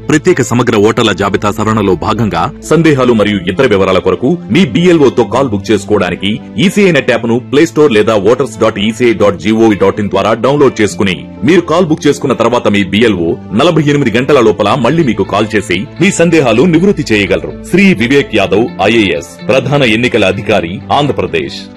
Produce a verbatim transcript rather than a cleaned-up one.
ప్రత్యేక సమగ్ర ఓటర్ల జాబితా సవరణలో భాగంగా సందేహాలు మరియు ఇతర వివరాల కొరకు మీ బిఎల్ఓ తో కాల్ బుక్ చేసుకోవడానికి ఈసీఐ నెట్ యాప్ ను ప్లే స్టోర్ లేదా voters dot ECI dot GOV dot in ద్వారా డౌన్లోడ్ చేసుకుని మీరు కాల్ బుక్ చేసుకున్న తర్వాత మీ బిఎల్ఓ నలభై ఎనిమిది గంటల లోపల మళ్లీ మీకు కాల్ చేసి మీ సందేహాలు నివృత్తి చేయగలరు. శ్రీ వివేక్ యాదవ్ ఐఏఎస్, ప్రధాన ఎన్నికల అధికారి, ఆంధ్రప్రదేశ్.